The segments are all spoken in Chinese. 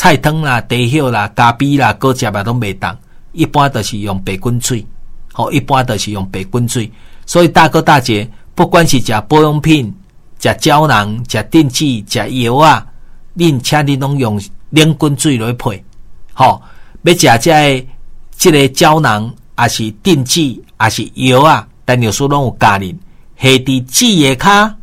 菜汤啦、茶叶啦、咖啡啦、果汁啊都袂当，一般都是用白滚水，一般都是用白滚水。所以大哥大姐，不管是食保养品、食胶囊、食电子、食药啊，恁请恁拢用冷滚水来配。要食这个胶囊，还是电子，还是药啊，陈律师拢有教恁，下伫纸下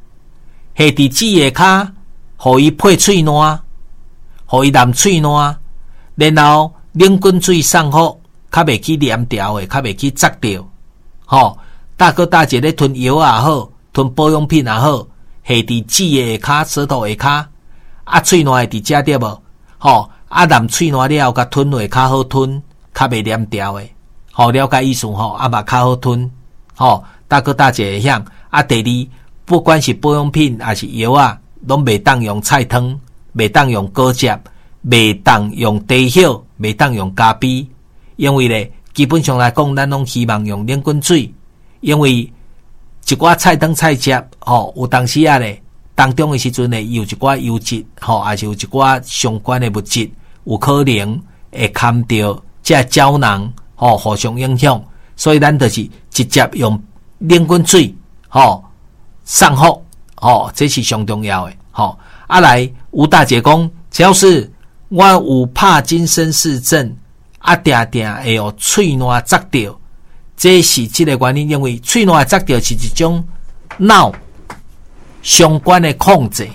骹，互伊配喙烂，互伊淋喙烂，然后冷滚水送好，较袂去黏掉的，较袂去砸掉。大哥大姐咧吞药也好，吞保养品也好，下伫指下骹、舌头下骹，喙烂会伫遮对无？淋喙烂了，甲吞落较好吞，较袂黏掉的。了解意思嘛较好吞。大哥大姐会晓。第二，不管是保养品还是药啊，拢袂当用菜汤，袂当用果汁，袂当用茶叶，袂当用咖啡。因为咧，基本上来讲，咱拢希望用冷滚水。因为一寡菜汤菜汁，有当时啊咧，当中的时阵咧，有一寡油脂，还是有一寡相关的物质，有可能会含到这胶囊，互相影响。所以咱就是直接用冷滚水，送好，这是上重要的。来，吴大姐讲，只要是我有帕金森氏症，定定会有喙烂砸掉。这是这个原因，因为喙烂砸掉是一种脑相关的控制，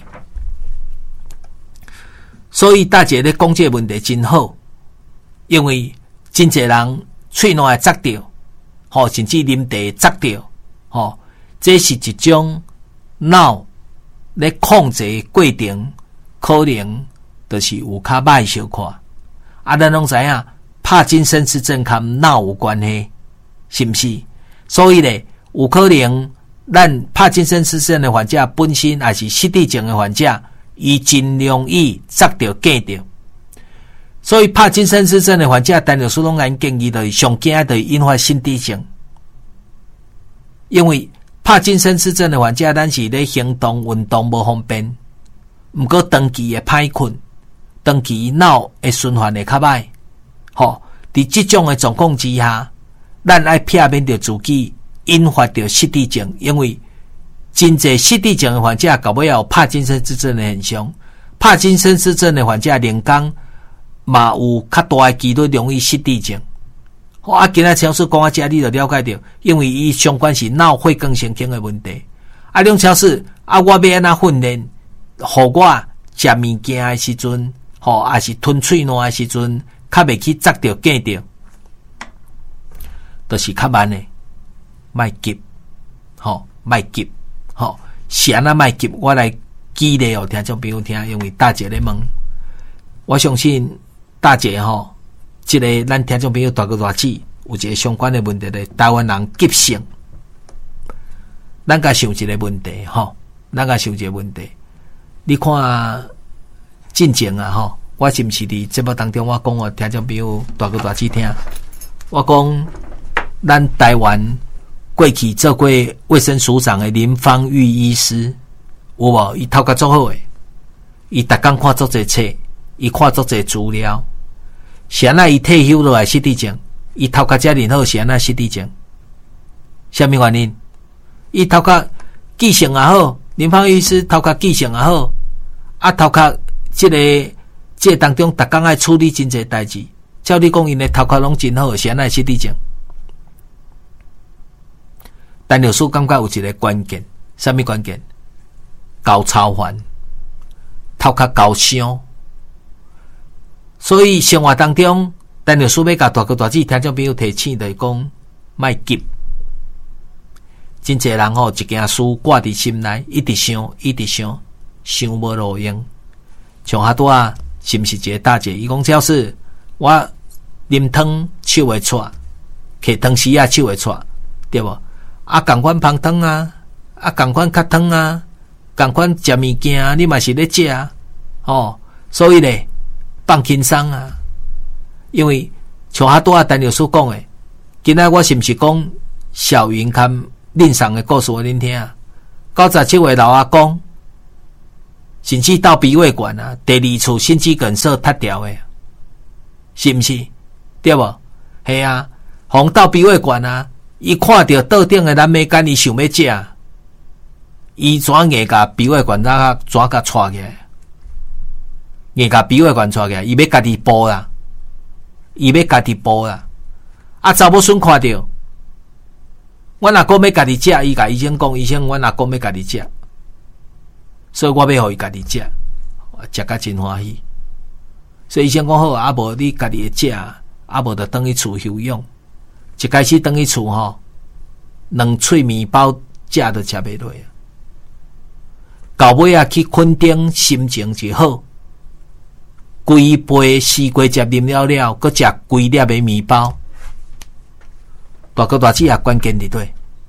所以大姐咧讲这个问题真好，因为真侪人喙烂会砸掉，甚至啉茶砸掉，这是一种脑咧控制过程，可能就是有较歹小看。咱拢知影，帕金森氏症跟脑有关系。是不是？所以咧，有可能咱帕金森氏症的患者本身还是失智症的患者，伊真容易砸掉、割掉。所以帕金森氏症的患者，陈律师拢建议就是上惊就是引发失智症，因为帕金森氏症的患者，咱是咧行动、运动无方便，毋过长期会歹困，长期脑会循环会较歹。伫这种的状况之下，咱爱避免着自己引发着失智症，因为真侪失智症的患者到尾有帕金森氏症的现象。帕金森氏症的患者连讲嘛有较大的几率容易失智症。今仔超市讲这你就了解到，因为伊相关是脑血管神经的问题。梁超市我要安怎训练，互我食物件的时阵，还是吞喙烂的时阵，较袂去砸着割着。就是较慢的，莫急，莫急，是安那莫急，我来举例听众朋友听，因为大姐咧问，我相信大姐这个咱听众朋友大哥大姐有一个相关的问题咧，台湾人急性，咱甲想一个问题，咱甲想一个问题，你看进前啊，我是不是伫节目当中我讲听众朋友大哥大姐听，我讲。咱台湾过去做过卫生署长的林芳玉医师，有无？伊头壳做好诶，伊逐工看足侪册，伊看足侪资料。是安那伊退休落来失智症，伊头壳遮尔好，是安那失智症？什么原因？伊头壳记性也好，林芳玉医师头壳记性也好，头壳这当中逐工爱处理真侪代志。照你讲，因的头壳拢真好，是安那失智症？陈律师感觉有一个关键，什么关键？高超凡，头壳高伤。所以生活当中，陈律师要甲大哥大姐听众朋友提醒，就是讲莫急。真侪人一件事挂伫心内，一直想，一直想，想无路用。像遐多是毋是一个大姐？伊讲只要是我啉汤手会错，摕汤匙手会错，对无？共款芳汤共款较汤共款食物件，你嘛是咧食所以咧放轻松因为像遐多陈律师讲诶，今仔我是毋是讲小云跟恁送诶故事互恁听？97岁老阿公甚至到鼻胃管啊，第二次心肌梗塞塌掉的，是毋是？对无？系啊，红到鼻胃管啊，伊看到桌顶的蓝莓干，伊想要食，伊怎硬甲鼻胃管怎甲带起来？硬甲鼻胃管带起来，伊要家己补啦，啊，查某孙看到，阮阿公要家己食，伊甲医生讲，医生，阮阿公要家己食，所以我要互伊家己食，食甲真欢喜。所以医生讲好，啊无你家己会食，啊无就转去厝休养。一开始转去厝吼，2喙面包食都食袂落，到尾啊去垦丁，心情就好。规杯西瓜汁啉了了，搁食规粒的面包。大哥大姐也关键伫对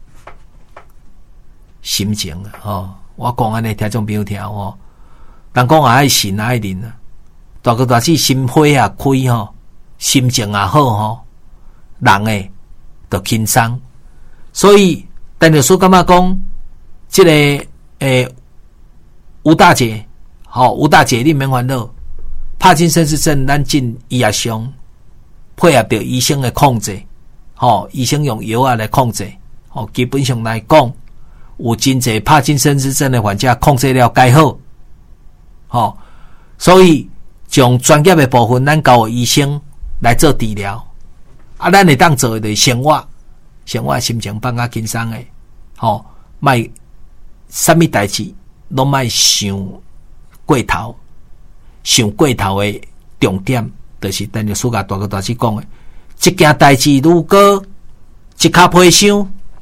心情啊！吼，我讲安尼听众朋友听吼，人讲爱信爱忍啊。大哥大姐心花啊开吼，心情也好吼，人诶就轻松。所以陈律师感觉讲，这个吴大姐，吴大姐你免烦恼。帕金森氏症，咱进医学上配合着医生的控制，医生用药啊来控制，基本上来讲，有真侪帕金森氏症的患者控制了介好，所以从专业的部分，咱交医生来做治疗，啊，咱会当做的生活心情放较轻松的，莫什么代志拢莫想过头。想过头的重点，就是陈律师甲大哥大姐讲的，一件代志如果一脚皮箱，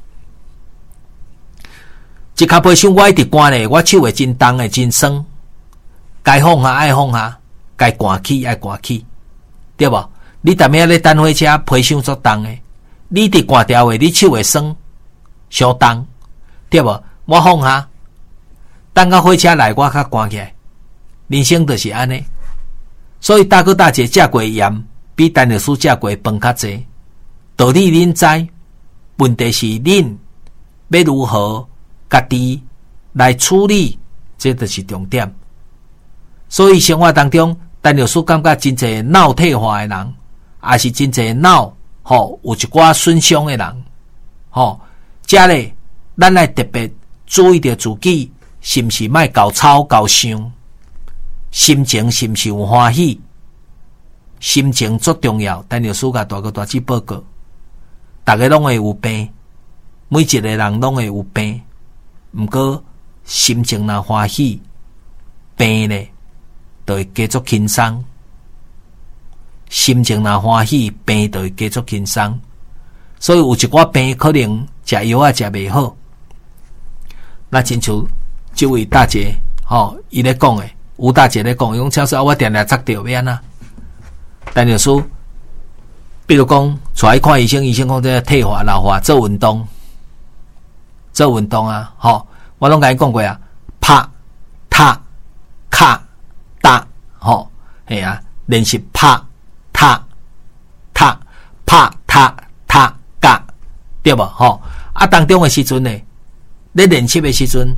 我一直关咧，我手会真重的，真酸，该放下爱放下，该关起爱关起，对无？你逐摆咧等火车，皮箱足重的，你伫关掉的，你手会酸，伤重，对无？我放下，等到火车来，我较关起来。人生就是安尼，所以大哥大姐食过盐，比陈律师食过饭较济。道理恁知，问题是恁要如何家己来处理，这就是重点。所以生活当中，陈律师感觉真侪脑退化的人，也是真侪脑有一寡损伤的人，这咧咱来特别注意着自己，是毋是莫搞吵搞伤。心情是毋是有欢喜？心情最重要。陈律师甲大哥大姐报告，大家拢会有病，每一个人拢会有病。毋过心情若欢喜，病咧就会继续轻松。心情若欢喜，病就会继续轻松。所以有一寡病可能食药食袂好。那亲像这位大姐，伊咧讲诶。吴大姐咧讲，用超市我定定扎着要安那？陈律师，比如讲，出来看医生，医生讲这退化老化，做运动啊，我拢甲伊讲过啊，拍、踏、卡、打，系啊，练习拍、踏、卡，对无？啊，当中的时阵呢，咧练习的时阵，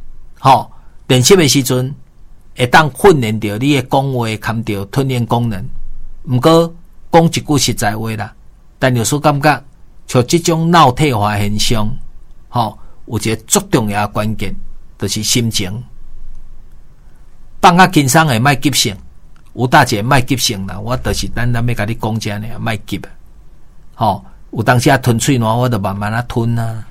会当训练着你的讲话含着吞咽功能。毋过讲一句实在话啦，陈律师感觉像这种脑退化现象，有一个最重要的关键，就是心情。放较轻松的莫急性，吴大姐莫急性啦，我就是咱要甲你讲这呢，莫急啊。有当时吞喙烂，我就慢慢吞啊，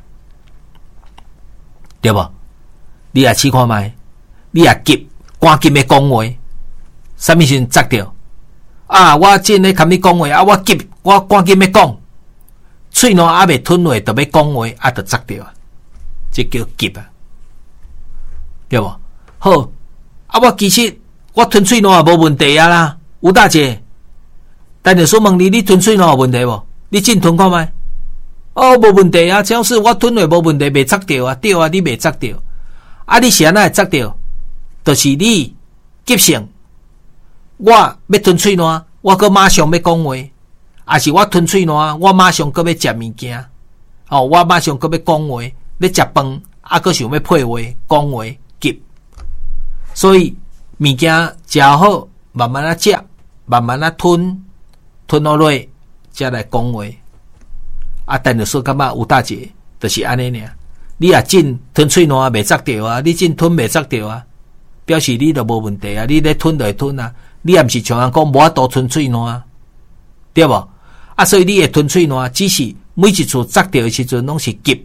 对无？你也试看觅，你也急。赶紧要讲话，什么时阵扎着？啊！我正咧跟你讲话，我急，我赶紧要讲，喙烂还未吞落，就要讲话，就扎着啊！这叫急啊，对无？好，我其实我吞喙烂也无问题啊啦，吴大姐。陈律师问你吞喙烂有问题无？你真吞看觅？无问题啊，只要是我吞落无问题，未扎着啊，对啊，你未扎着，啊，你是安那会扎着？就是你急性，我要吞喙烂，我搁马上要讲话，还是我吞喙烂，我马上搁要食物件，我马上搁要讲话，要食饭，搁想要配话讲话急。 所以物件食好，慢慢啊食，慢慢啊吞落落，才来讲话。啊，但是说感觉有大姐，就是安尼尔。你啊进吞喙烂袂砸着啊，你进吞袂砸着啊，表示你都无问题啊，你咧吞就会吞啊，你也毋是像人讲无法度吞喙烂，对无？啊，所以你会吞喙烂，只是每一次砸着的时阵拢是急，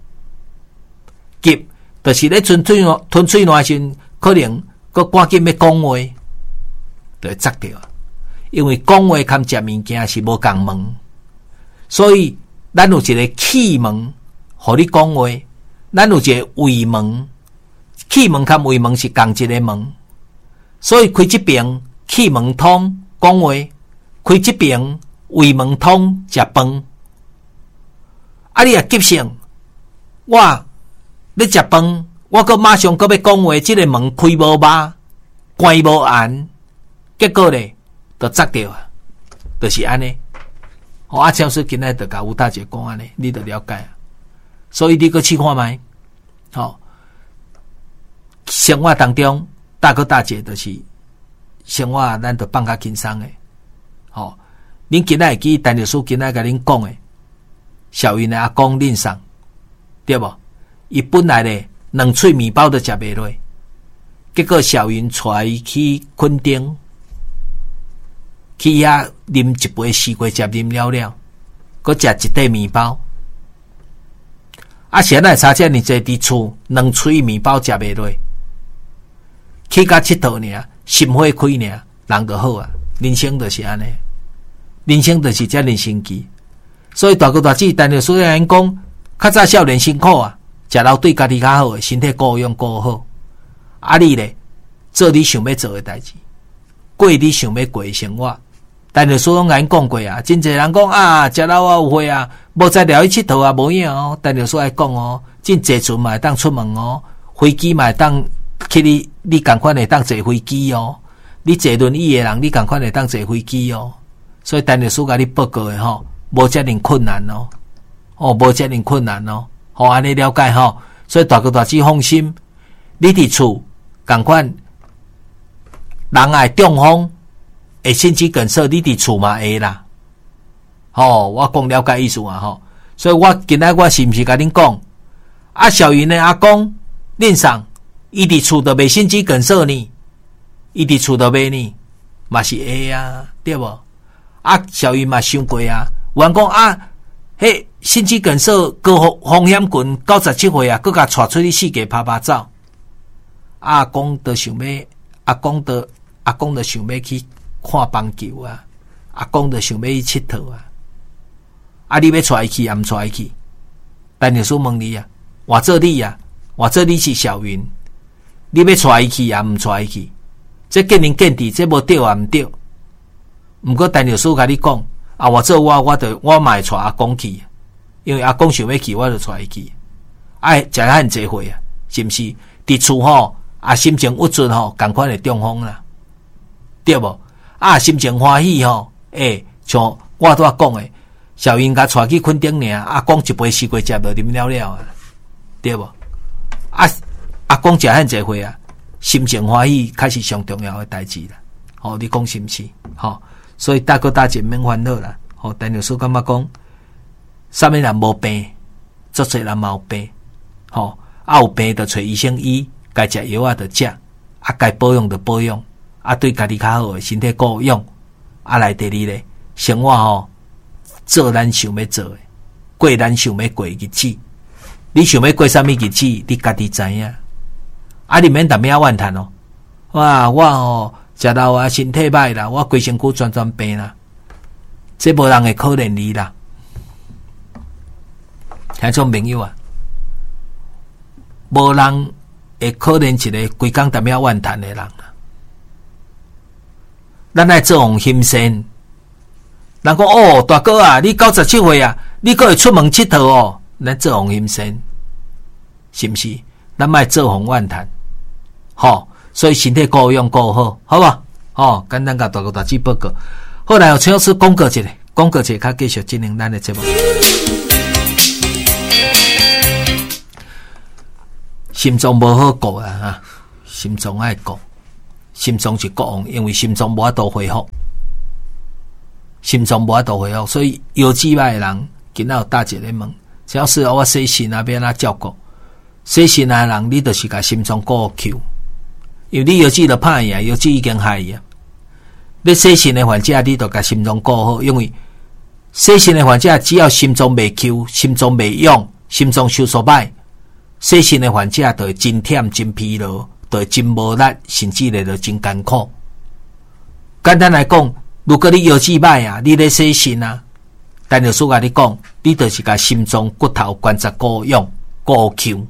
就是咧吞喙烂时阵，可能佮赶紧要讲话，就会砸着。因为讲话含食物件是无共门，所以咱有一个气门，互你讲话；咱有一个胃门，气门含胃门是共一个门，所以开这边气门通讲话，开这边胃门通食饭。啊，你也急性，我咧食饭，我佮马上佮要讲话，这个门开无擘，关无严，结果咧。都砸掉啊，就是安尼。啊，教授今仔就甲吴大姐讲安尼，你就了解啊。所以你搁试看觅，生活当中大哥大姐就是生活，咱就放较轻松诶。恁今仔会记陈律师今仔甲恁讲诶，小云的阿公恁送，对无？伊本来咧2喙面包都食袂落，结果小云带伊去垦丁。去遐啉一杯西瓜汁，啉了，佮食一块面包。啊，现在差遮尔济伫厝2喙面包食袂落，去甲佚佗尔，心花开尔，人就好啊。人生就是安尼，人生就是遮尔神奇。所以大哥大姐，但是所有人讲，较早少年辛苦啊，食老对家己较好，身体顾养顾好。啊，你咧做你想要做诶代志，过你想要过诶生活。但是所有人讲过啊，真侪人讲啊，食老啊有岁啊，无再聊去佚佗啊，无影哦。但是所爱讲哦，真坐船嘛会当出门哦，飞机嘛会当去你共款会当坐飞机哦，你坐轮椅的人，你共款会当坐飞机哦。所以但是所甲你报告的吼，无遮尔困难哦，无遮尔困难哦，好安尼了解吼。所以大哥大姐放心，你伫厝共款，人爱中风。会心肌梗塞，你伫厝嘛会啦。我讲了解意思啊，所以我今仔我是毋是甲恁讲，啊，小云的阿公恁送，伊伫厝都袂心肌梗塞呢，伊伫厝都袂呢，嘛是会啊，对无？啊，小云嘛想过啊，有人讲啊，迄心肌梗塞高风险群97岁啊，佮甲带出去世界拍拍照。阿公都想要，阿公都想要去。看棒球啊，阿公就想要去佚佗啊，啊，你要带伊去也毋带伊去，陈律师问你啊，我做你啊，我做你是小云，你要带伊去也毋带伊去，这见仁见智，这无对也毋对。毋过陈律师甲你讲啊，我做我嘛会带阿公去，因为阿公想要去，我就带伊去。哎，食了很济岁啊，是毋是？伫厝吼啊，心情郁卒吼，共款会中风啦，对无？啊，心情欢喜吼，像我拄仔讲诶，小云甲带去垦丁尔，阿公一杯西瓜汁就啉了啊，对无？啊，阿公食很济岁啊，心情欢喜开始上重要诶代志啦。你讲是毋是？所以大哥大姐免烦恼啦。陈律师感觉讲，啥物人无病，足侪人嘛有病，有病就找医生医，该食药啊就食，啊该保养就保养。啊，对家己较好诶身体顾养，啊来第二咧，生活做咱想要做诶，过咱想要过日子。你想要过啥物日子，你家己知影。啊，你免逐命怨叹哦。哇，我食老啊，身体歹啦，我规身躯全病啦，这无人会可怜你啦。听众朋友啊，无人会可怜一个规工逐命怨叹诶人啦。咱来做红心善，人讲哦，大哥啊，你97岁啊，你阁会出门佚佗哦？咱做红心善，是毋是？咱莫做红怨叹，所以身体顾养顾好，好吧？简单甲大哥大姐报告。后来有请老师广告一下，较继续进行咱的节目。心脏无好顾啊， 心脏爱顾，心脏是国王，因为心脏无法度恢复，所以腰子歹的人，今仔有大姐咧问，只要是我洗肾啊，要安怎照顾？洗肾的人，你就是甲心脏顾好扣，因为你腰子就歹呀，腰子已经害呀。你洗肾的患者，你就甲心脏顾好，因为洗肾的患者只要心脏未扣，心脏未用，心脏收缩歹，洗肾的患者就会真忝、真疲劳，就会真无力，甚至就真艰苦。简单来讲，如果你腰子歹啊，你咧洗肾啊，但律师甲你讲，你就是甲心脏、骨头、关节顾用、顾扣，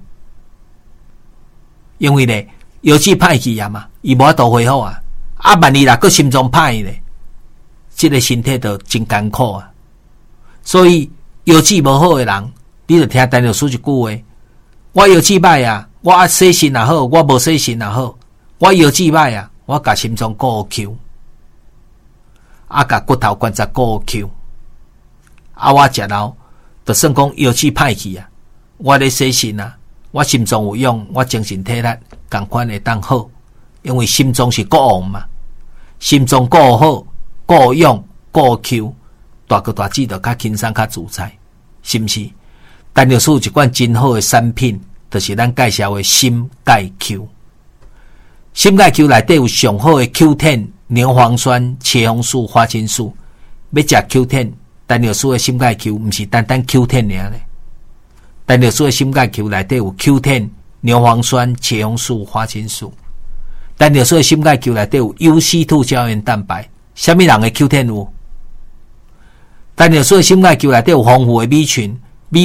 因为咧腰子歹去啊嘛，伊无法度恢复啊。啊，万一若个心脏歹咧，这个身体就真艰苦啊。所以腰子无好的人，你就听陈律师一句话：我腰子歹啊，我洗肾也好，我无洗肾也好，我腰子歹啊，我甲心脏顾好扣，啊，甲骨头关节顾好扣。啊，我食老，就算讲腰子歹去啊，我咧洗肾啊，我心脏有用，我精神体力同款会当好，因为心脏是国王嘛，心脏顾好、顾用、顾扣，大哥大姐就较轻松、较自在，是毋是？陈律师有一款真好的产品，就是咱介绍的心钙 Q。心钙 Q 内底有上好的 Q10、牛磺酸、茄红素、花青素，要食 Q10。陈律师的心钙 Q 不是单单 Q10 尔咧，陈律师的心钙 Q 内底有 Q10、牛磺酸、茄红素、花青素。陈律师的心钙 Q 内底有 UC2 胶原蛋白，什么人的 Q10 有？陈律师的心钙 Q 内底有丰富的 B 群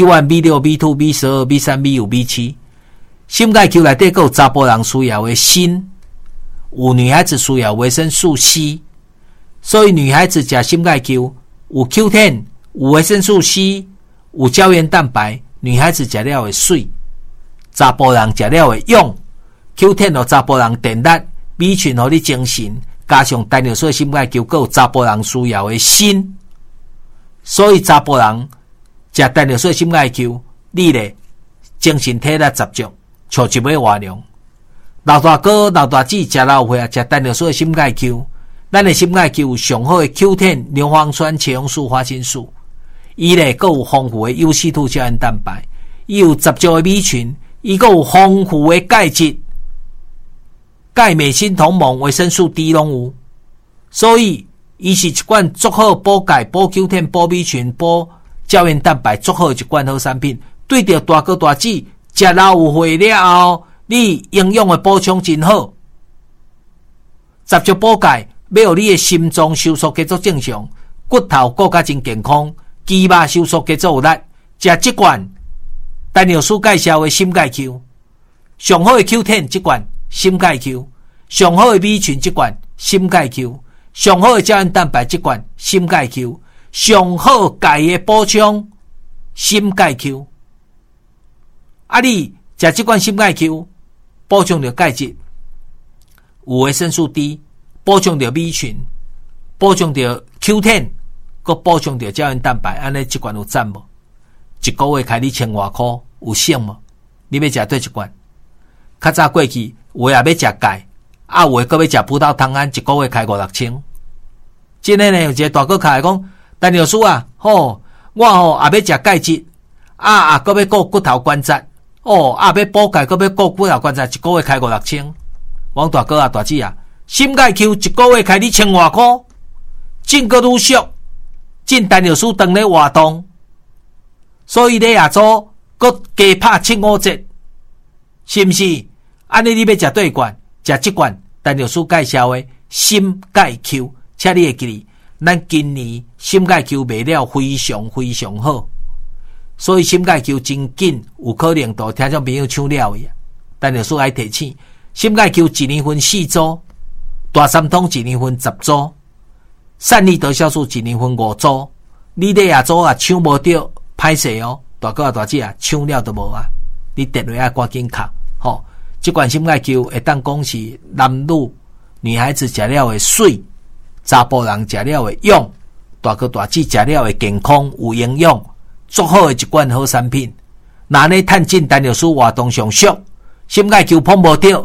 B1、B6、B2、B12、B13、B5、B7。心钙 Q 内底还有查甫人需要的锌，有女孩子需要维生素 C， 所以女孩子吃心钙 Q。有 Q10， 有维生素 C， 有胶原蛋白，女孩子吃了会水，查甫人吃了会勇。Q10 互查甫人电力 ，B 群互你精神，加上陈律师的心钙 Q， 还有查甫人需要的锌，所以查甫人吃陈律师的心钙 Q， 你咧精神体力十足，像一尾活龙。老大哥、老大姐吃老岁啊，吃陈律师的心钙 Q。咱的心钙 Q 有上好的 Q10、牛磺酸、茄红素、花青素，伊咧还有丰富的 UC2 胶原蛋白，伊有十足的 B 群，伊还有丰富的钙质、钙镁锌同盟、维生素 D 拢有，所以伊是一款足好补钙、补 Q10、补 B 群、补胶原蛋白足好一款好产品。对着大哥大姐食老有岁了后，你营养的补充真好，十足补钙。要有你的心脏收缩节奏正常，骨头骨架真健康，肌肉收缩节奏有力。食这罐陈律师介绍的心钙 Q， 上好的 Q10 这罐心钙 Q， 上好的 B 群这罐心钙 Q， 上好的胶原蛋白这罐心钙 Q， 上好钙的补充心钙 Q。啊，你食这罐心钙 Q， 补充着钙质，有维生素 D。补充到 B 群，补充到 Q10， 佮补充到胶原蛋白，安尼一罐有赞无？一个月开你千外块，有省无？你要食对一罐？较早过去，有也要食钙，啊，有个要食葡萄糖胺，一个月开5、6千。今日呢，有一个大哥开来讲，陈律师啊，我也要食钙质，佮要顾骨头关节，要补钙，佮要顾骨头关节，一个月开5、6千。我大哥啊，大姐啊。心钙 Q 一个月开你千外块，进个愈俗，进陈律师当咧活动，所以咧亚洲佮加拍7、5折，是毋是？安尼你要食对罐，食这罐陈律师介绍的心钙 Q， 请你会记，咱今年心钙 Q 卖了非常非常好，所以心钙 Q 真紧有可能都听众朋友抢了伊。陈律师爱提醒，心钙 Q 一年分4组。大三通一年分10组，善利得酵素一年分5组，你咧亚组啊抢无到，歹势哦，大哥啊大姐啊抢了都无啊，你电话啊赶紧卡，吼，这款心钙 Q 会当讲是男女女孩子食了会水，查甫人食了会勇，大哥大姐食了会健康有营养，足好的一款好产品。那呢趁进陈律师活动上俗，心钙 Q碰无到。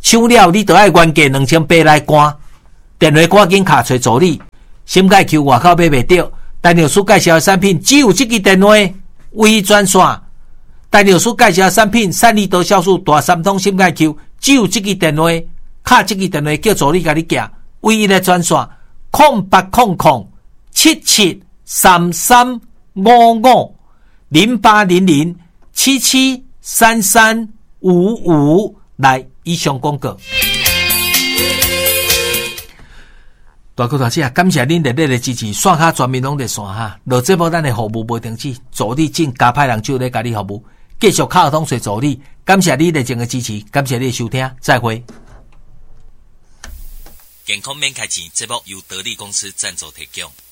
抢了你就要原价2800来赶，电话赶紧卡找助理。新界区外口买袂到，陈老师介绍的产品只有这个电话，微专线。陈老师介绍的产品，善利多销售大三通新界区只有这个电话，卡这个电话叫助理甲你寄，唯一的专线0800773355来以上广告。大哥大姐，感谢恁热烈的支持，线下全面拢在线哈。落节目咱的服务无停止，助理正加派人手咧甲你服务，继续敲通随助理。感谢你热情的支持，感谢你的收听，再会。 健康免开钱，节目由得力公司赞助提供。